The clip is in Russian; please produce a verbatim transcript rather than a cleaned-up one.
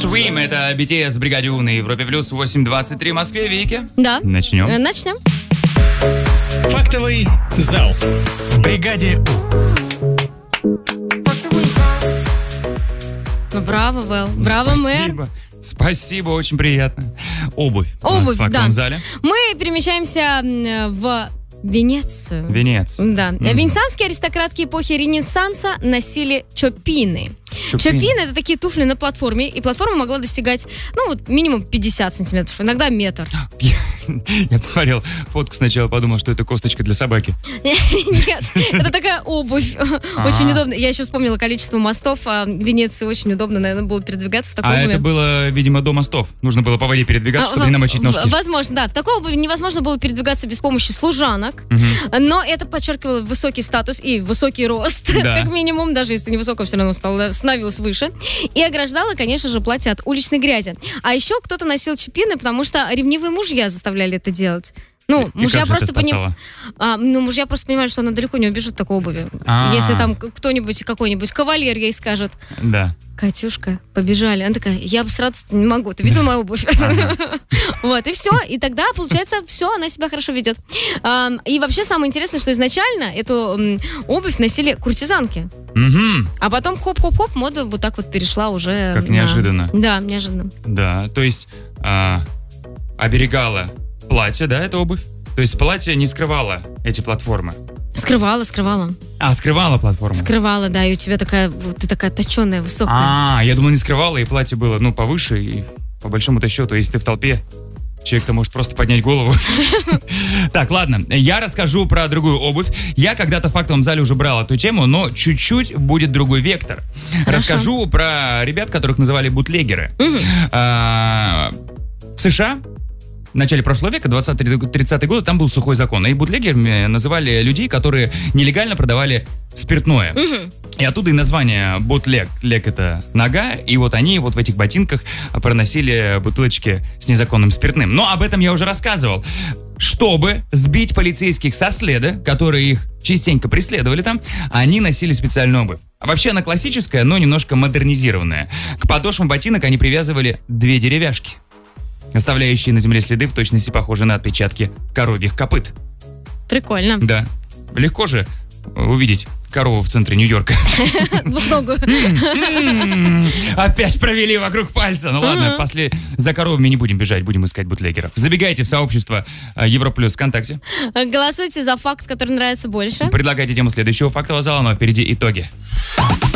Swim, это би ти эс в бригаде У на Европе плюс восемь двадцать три в Москве. Вики? Да. Начнем. Э, Начнем. Фактовый зал в бригаде У. Ну, браво, Вэл. Браво, мэр. Спасибо. Спасибо, очень приятно. Обувь. у нас Обувь, в фактовом да. зале. Мы перемещаемся м, в Венецию. Венецию. Да. Мгм. Венецианские аристократки эпохи Ренессанса носили чоппины. Чоппины. Чоппины — это такие туфли на платформе, и платформа могла достигать, ну, вот минимум пятьдесят сантиметров, иногда метр. Я, я посмотрел фотку сначала, подумал, что это косточка для собаки. Нет, это такая обувь. Очень удобно. Я еще вспомнила количество мостов. а В Венеции очень удобно, наверное, было передвигаться в такой А обуви. это было, видимо, до мостов. Нужно было по воде передвигаться, А, чтобы не намочить в- ножки. Возможно, да. В такой обуви невозможно было передвигаться без помощи служанок. Но это подчеркивало высокий статус и высокий рост, Да. как минимум, даже если не высоко, все равно стало, становилось выше. И ограждало, конечно же, платье от уличной грязи. А еще кто-то носил чепины, потому что ревнивые мужья заставляли это делать. Ну, И мужья как же это просто пони- спасало? а, ну, мужья просто понимали, что она далеко не убежит в такой обуви. А. Если там к- кто-нибудь, какой-нибудь кавалер ей скажет: Да. Катюшка, побежали. Она такая: я бы сразу не могу. Ты видела мою обувь? Вот, и все. И тогда, получается, все, она себя хорошо ведет. Ам, И вообще самое интересное, что изначально эту м, обувь носили куртизанки. Мгм. А потом хоп-хоп-хоп, мода вот так вот перешла уже. Как на- неожиданно. Да, неожиданно. Да, то есть а, оберегала платье, да, эта обувь? То есть платье не скрывало эти платформы? Скрывала, скрывала. А, скрывала платформу? Скрывала, да, и у тебя такая, вот ты такая точеная, высокая. А, я думал, не скрывала, и платье было, ну, повыше, и по большому-то счету, если ты в толпе, человек-то может просто поднять голову. Так, ладно, я расскажу про другую обувь. Я когда-то в фактовом зале уже брал эту тему, но чуть-чуть будет другой вектор. Расскажу про ребят, которых называли бутлегеры. А, В США в начале прошлого века, двадцатые-тридцатые годы, там был сухой закон. И бутлегерами называли людей, которые нелегально продавали спиртное. И оттуда и название бутлег. Лег — это нога, и вот они вот в этих ботинках проносили бутылочки с незаконным спиртным. Но об этом я уже рассказывал. Чтобы сбить полицейских со следа, которые их частенько преследовали там, они носили специальную обувь. А вообще она классическая, но немножко модернизированная. К подошвам ботинок они привязывали две деревяшки, оставляющие на земле следы, в точности похожие на отпечатки коровьих копыт. Прикольно. Да. Легко же увидеть корову в центре Нью-Йорка. Двухногую. Опять провели вокруг пальца. Ну ладно, после за коровами не будем бежать, будем искать бутлегеров. Забегайте в сообщество э, Европлюс ВКонтакте. Голосуйте за факт, который нравится больше. Предлагайте тему следующего фактового зала, но впереди итоги.